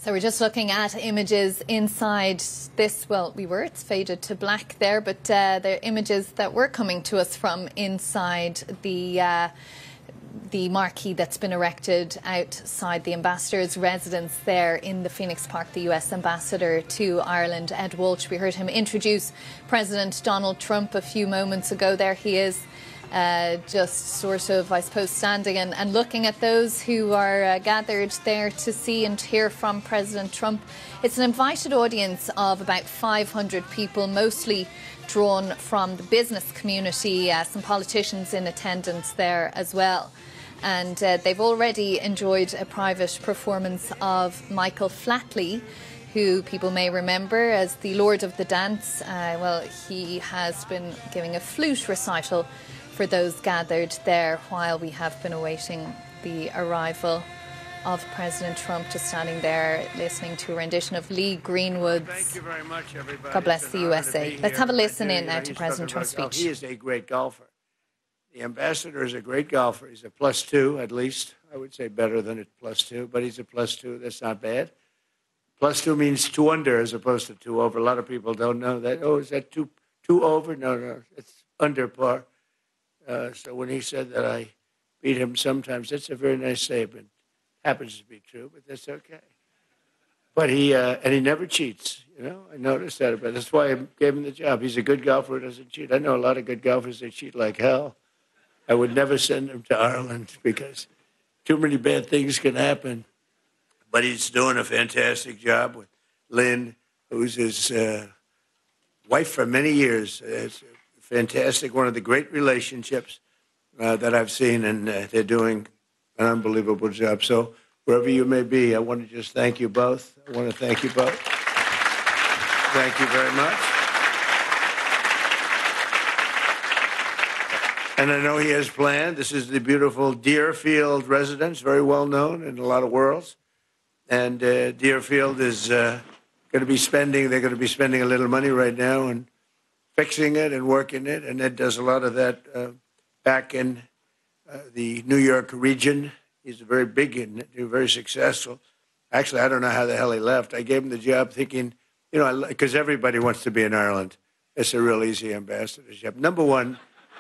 So we're just looking at images inside this, it's faded to black there, but the images that were coming to us from inside the marquee that's been erected outside the ambassador's residence there in the Phoenix Park. The US ambassador to Ireland, Ed Walsh. We heard him introduce President Donald Trump a few moments ago. There he is, just sort of, I suppose, standing and looking at those who are gathered there to see and hear from President Trump. It's an invited audience of about 500 people, mostly drawn from the business community, some politicians in attendance there as well. And they've already enjoyed a private performance of Michael Flatley, who people may remember as the Lord of the Dance. He has been giving a flute recital for those gathered there while we have been awaiting the arrival of President Trump, just standing there listening to a rendition of Lee Greenwood's Thank you very much, everybody. God Bless the USA. Let's have a listen in now to President Trump's speech. He is a great golfer. The ambassador is a great golfer. He's a +2, at least. I would say better than a +2, but he's a +2. That's not bad. +2 means 2 under as opposed to 2 over. A lot of people don't know that. Oh, is that two over? No, it's under par. So when he said that I beat him sometimes, that's a very nice statement. Happens to be true, but that's okay. But he never cheats. You know, I noticed that. But that's why I gave him the job. He's a good golfer who doesn't cheat. I know a lot of good golfers that cheat like hell. I would never send him to Ireland because too many bad things can happen. But he's doing a fantastic job with Lynn, who's his wife for many years. It's fantastic, one of the great relationships that I've seen, and they're doing an unbelievable job. So wherever you may be, I want to just thank you both. I want to thank you both. Thank you very much. And I know he has planned. This is the beautiful Deerfield residence, very well known in a lot of worlds. And Deerfield is they're going to be spending a little money right now and fixing it and working it. And Ed does a lot of that back in the New York region. He's very big and very successful. Actually, I don't know how the hell he left. I gave him the job thinking, you know, because everybody wants to be in Ireland. It's a real easy ambassadorship. Number one,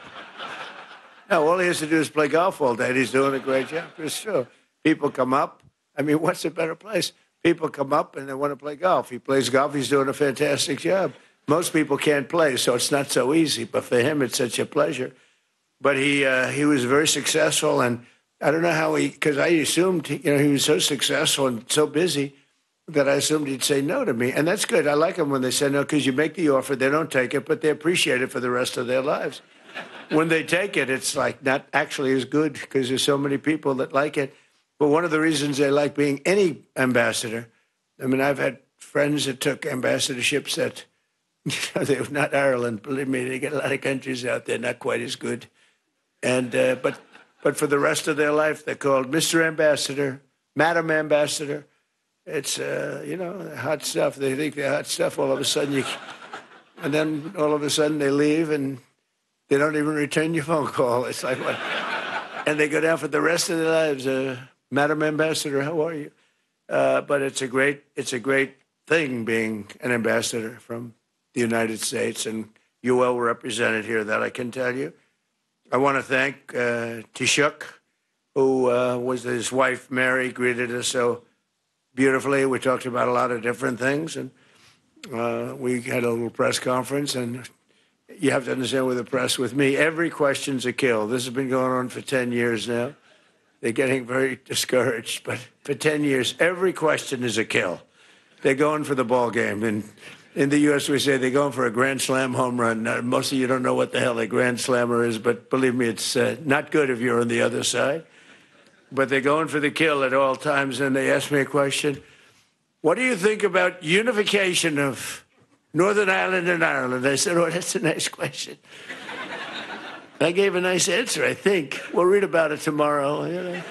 no, all he has to do is play golf all day. He's doing a great job. It's true. People come up. I mean, what's a better place? People come up and they want to play golf. He plays golf. He's doing a fantastic job. Most people can't play, so it's not so easy. But for him, it's such a pleasure. But he was very successful, and I don't know how because I assumed, he was so successful and so busy that I assumed he'd say no to me. And that's good. I like them when they say no, because you make the offer, they don't take it, but they appreciate it for the rest of their lives. When they take it, it's like not actually as good because there's so many people that like it. But one of the reasons they like being any ambassador, I mean, I've had friends that took ambassadorships that, they were not Ireland. Believe me, they get a lot of countries out there not quite as good. And but for the rest of their life, they're called Mr. Ambassador, Madam Ambassador. It's hot stuff. They think they're hot stuff. All of a sudden, and then all of a sudden they leave and they don't even return your phone call. It's like what? And they go down for the rest of their lives. Madam Ambassador, how are you? But it's a great thing being an ambassador from the United States, and you're well represented here. That I can tell you. I want to thank Taoiseach, who was his wife, Mary, greeted us so beautifully. We talked about a lot of different things, and we had a little press conference. And you have to understand with the press, with me, every question's a kill. This has been going on for 10 years now. They're getting very discouraged, but for 10 years, every question is a kill. They're going for the ball game. And in the U.S., we say they're going for a Grand Slam home run. Now, most of you don't know what the hell a Grand Slammer is, but believe me, it's not good if you're on the other side. But they're going for the kill at all times, and they asked me a question. What do you think about unification of Northern Ireland and Ireland? I said, oh, that's a nice question. I gave a nice answer, I think. We'll read about it tomorrow.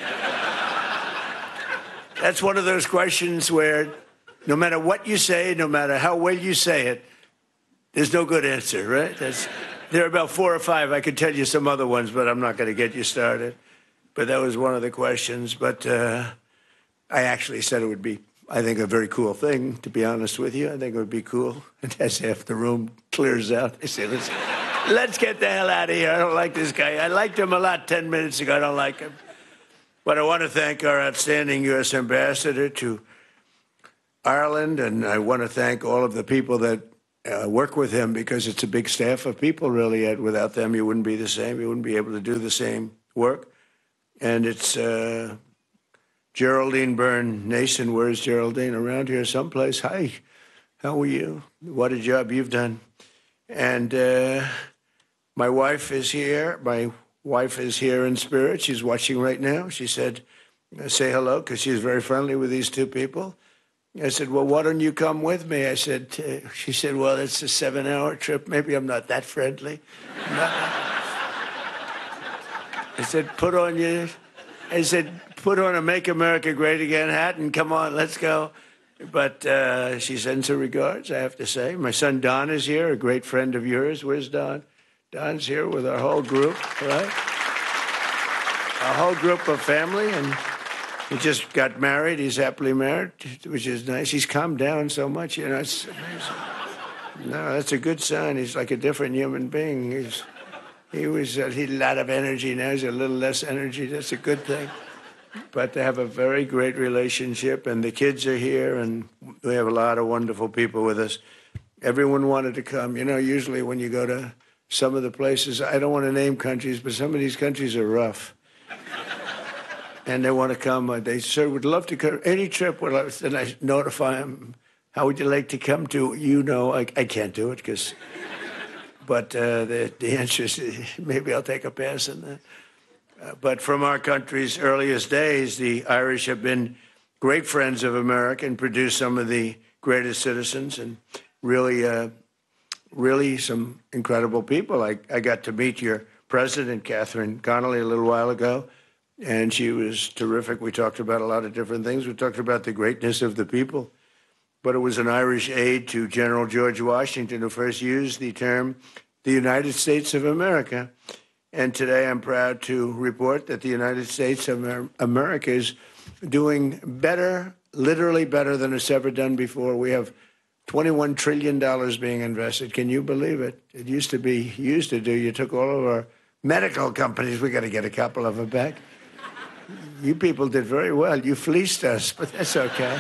That's one of those questions where no matter what you say, no matter how well you say it, there's no good answer, right? There are about 4 or 5. I could tell you some other ones, but I'm not going to get you started. But that was one of the questions. But I actually said it would be I think, a very cool thing, to be honest with you. I think it would be cool. And as half the room clears out, they say, let's get the hell out of here. I don't like this guy. I liked him a lot 10 minutes ago. I don't like him. But I want to thank our outstanding U.S. ambassador to Ireland, and I want to thank all of the people that work with him, because it's a big staff of people, really. And without them, you wouldn't be the same. You wouldn't be able to do the same work. And it's Geraldine Byrne Nason. Where's Geraldine? Around here someplace. Hi, how are you? What a job you've done. And my wife is here. My wife is here in spirit. She's watching right now. She said, say hello, because she's very friendly with these two people. I said, well, why don't you come with me? I said, she said, well, it's a 7-hour trip. Maybe I'm not that friendly. I said, put on a Make America Great Again hat and come on, let's go. But she sends her regards, I have to say. My son Don is here, a great friend of yours. Where's Don? Don's here with our whole group, right? A whole group of family, and he just got married. He's happily married, which is nice. He's calmed down so much, you know, it's amazing. No, that's a good sign. He's like a different human being. He had a lot of energy. Now he's a little less energy. That's a good thing. But they have a very great relationship, and the kids are here, and we have a lot of wonderful people with us. Everyone wanted to come. You know, usually when you go to some of the places, I don't want to name countries, but some of these countries are rough. And they want to come. They sure would love to come. Any trip, and I notify them, how would you like to come to? You know, I can't do it, but the answer is maybe I'll take a pass on that. But from our country's earliest days, the Irish have been great friends of America and produced some of the greatest citizens, and really some incredible people. I got to meet your president, Catherine Connolly, a little while ago, and she was terrific. We talked about a lot of different things. We talked about the greatness of the people. But it was an Irish aide to General George Washington who first used the term the United States of America. And today I'm proud to report that the United States of America is doing better, literally better than it's ever done before. We have $21 trillion being invested. Can you believe it? It used to do, you took all of our medical companies. We got to get a couple of them back. You people did very well. You fleeced us, but that's okay.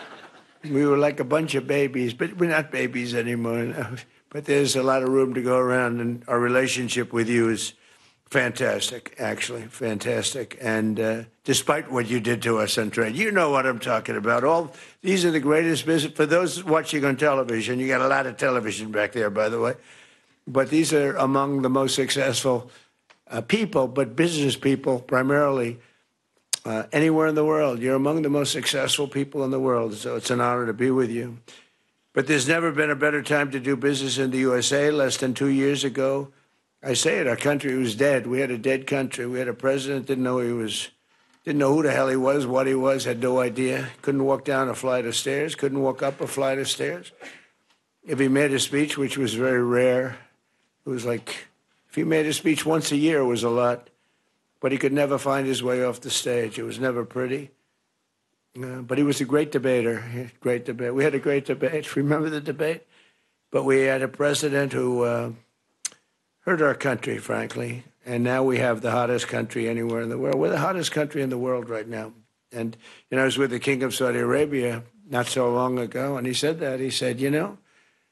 We were like a bunch of babies, but we're not babies anymore. No. But there's a lot of room to go around, and our relationship with you is fantastic, actually, fantastic. And despite what you did to us on trade, you know what I'm talking about. These are the greatest business. For those watching on television, you got a lot of television back there, by the way. But these are among the most successful people, but business people primarily, anywhere in the world. You're among the most successful people in the world, so it's an honor to be with you. But there's never been a better time to do business in the USA. Less than 2 years ago, I say it, our country was dead. We had a dead country. We had a president, didn't know who the hell he was, what he was, had no idea. Couldn't walk down a flight of stairs, couldn't walk up a flight of stairs. If he made a speech, which was very rare, it was like, if he made a speech once a year, it was a lot. But he could never find his way off the stage. It was never pretty. But he was a great debater, great debate. We had a great debate. Remember the debate? But we had a president who hurt our country, frankly. And now we have the hottest country anywhere in the world. We're the hottest country in the world right now. And, you know, I was with the King of Saudi Arabia not so long ago, and he said that. He said, you know,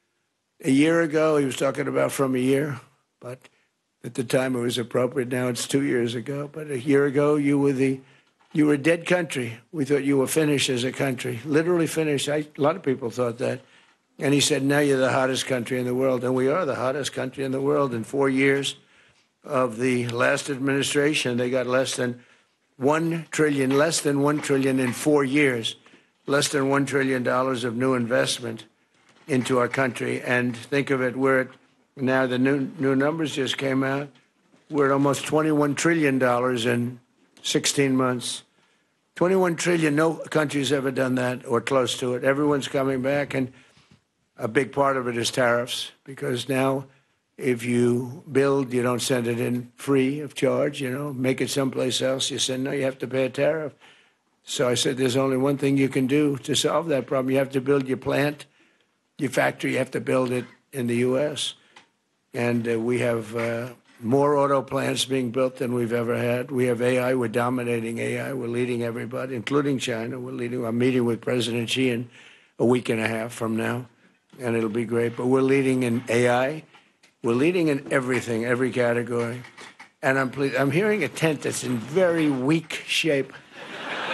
a year ago, he was talking about from a year, but at the time it was appropriate. Now it's 2 years ago. But a year ago, you were a dead country. We thought you were finished as a country, literally finished. A lot of people thought that. And he said, now you're the hottest country in the world. And we are the hottest country in the world. In 4 years of the last administration, they got less than $1 trillion in 4 years, less than $1 trillion of new investment into our country. And think of it, we're at, now the new numbers just came out, we're at almost $21 trillion in 16 months. 21 trillion, no country's ever done that or close to it. Everyone's coming back, and a big part of it is tariffs, because now if you build, you don't send it in free of charge, you know, make it someplace else. You say, no, you have to pay a tariff. So I said, there's only one thing you can do to solve that problem. You have to build your plant, your factory, you have to build it in the U.S. And we have more auto plants being built than we've ever had. We have AI. We're dominating AI. We're leading everybody, including China. I'm meeting with President Xi in a week and a half from now, and it'll be great. But we're leading in AI. We're leading in everything, every category. And I'm hearing a tent that's in very weak shape.